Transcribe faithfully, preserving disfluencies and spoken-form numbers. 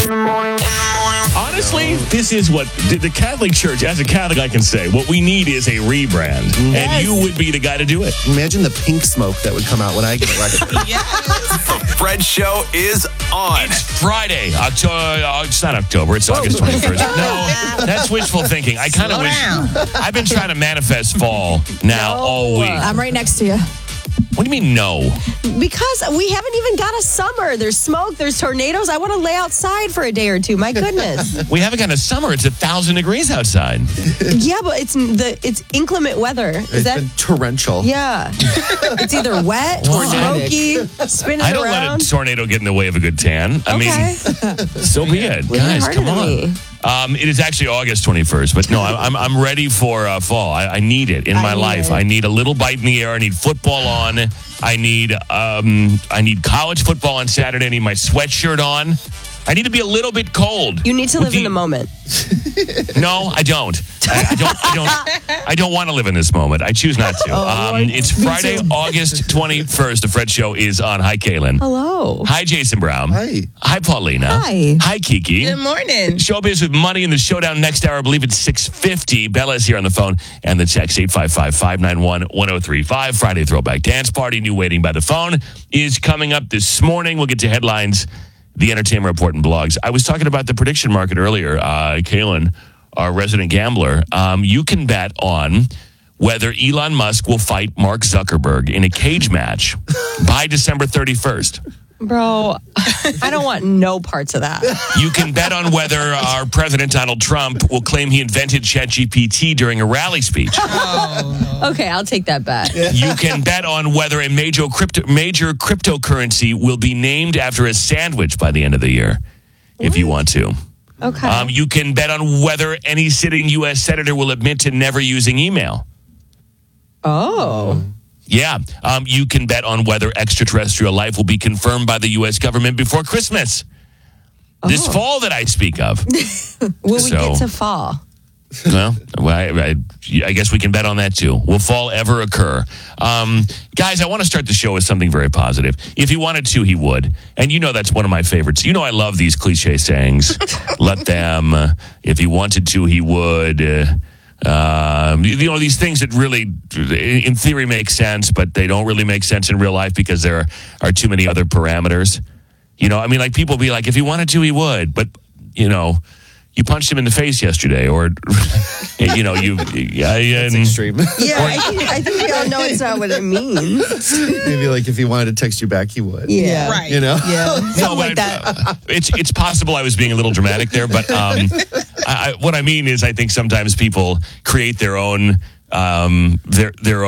Honestly, this is what the, the Catholic Church, as a Catholic, I can say, what we need is a rebrand. Yes. And you would be the guy to do it. Imagine the pink smoke that would come out when I get elected. The Fred Show is on. It's Friday. October, uh, it's not October. It's August twenty-first. No, that's wishful thinking. I kind of wish. I've been trying to manifest fall now all week. I'm right next to you. What do you mean, no? Because we haven't even got a summer. There's smoke. There's tornadoes. I want to lay outside for a day or two. My goodness. We haven't got a summer. It's a thousand degrees outside. Yeah, but it's the it's inclement weather. Is It's that? been torrential. Yeah. It's either wet, Tornadic. smoky, spinning I don't around. let a tornado get in the way of a good tan. I Okay. mean, so be it. Lean Guys, harder come than on. me. Um, it is actually August twenty-first, but no, I'm I'm ready for uh, fall. I, I need it in I my need life. it. I need a little bite in the air. I need football on. I need um, I need college football on Saturday. I need my sweatshirt on. I need to be a little bit cold. You need to With live in the moment. No, I don't. I, I don't. I don't. I don't want to live in this moment. I choose not to. Oh, um, Lord. it's Me Friday, too. August twenty-first. The Fred Show is on. Hi, Kaylin. Hello. Hi, Jason Brown. Hi. Hi, Paulina. Hi. Hi, Kiki. Good morning. Showbiz with Money in the Showdown next hour. I believe it's six fifty. Bella's here on the phone. And the text eight five five, five nine one, one oh three five. Friday Throwback Dance Party. New Waiting by the Phone is coming up this morning. We'll get to headlines, the Entertainment Report, and blogs. I was talking about the prediction market earlier. Uh, Kaylin, our resident gambler, um, you can bet on whether Elon Musk will fight Mark Zuckerberg in a cage match by December thirty-first. Bro, I don't want no parts of that. You can bet on whether our President Donald Trump will claim he invented ChatGPT during a rally speech. Okay, I'll take that bet. You can bet on whether a major crypto major cryptocurrency will be named after a sandwich by the end of the year, if you want to. Okay. Um, you can bet on whether any sitting U S senator will admit to never using email. oh. Yeah. Um, you can bet on whether extraterrestrial life will be confirmed by the U S government before Christmas. This Oh. fall that I speak of. Will we So- get to fall? Well, well, I, I, I guess we can bet on that too. Will fall ever occur? Um, guys, I want to start the show with something very positive. If he wanted to, he would. And you know that's one of my favorites. You know I love these cliche sayings. Let them. Uh, if he wanted to, he would. Uh, um, you know, these things that really, in theory, make sense, but they don't really make sense in real life because there are, are too many other parameters. You know, I mean, like people be like, if he wanted to, he would. But, you know, you punched him in the face yesterday, or you know, you. Yeah, That's extreme. Yeah, I think, I think we all know it's not what it means. Maybe like if he wanted to text you back, he would. Yeah. Right. You know? Yeah. No, Something like but, that. uh, it's it's possible I was being a little dramatic there, but um, I, I, what I mean is, I think sometimes people create their own um, their their